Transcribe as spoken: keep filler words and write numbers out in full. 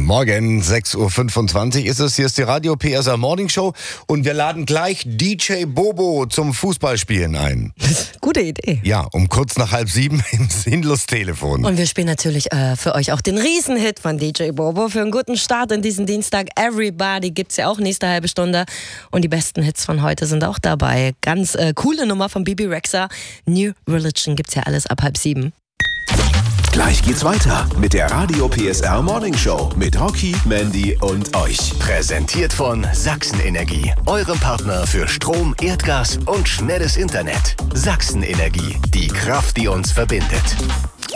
Morgen, sechs Uhr fünfundzwanzig ist es. Hier ist die Radio P S R Morning Show und wir laden gleich D J Bobo zum Fußballspielen ein. Gute Idee. Ja, um kurz nach halb sieben im Sinnlos-Telefon. Und wir spielen natürlich äh, für euch auch den Riesenhit von D J Bobo. Für einen guten Start in diesen Dienstag. Everybody gibt's ja auch nächste halbe Stunde. Und die besten Hits von heute sind auch dabei. Ganz äh, coole Nummer von Bibi Rexha. New Religion gibt's ja alles ab halb sieben. Gleich geht's weiter mit der Radio P S R Morning Show mit Rocky, Mandy und euch. Präsentiert von Sachsenenergie, eurem Partner für Strom, Erdgas und schnelles Internet. Sachsenenergie, die Kraft, die uns verbindet.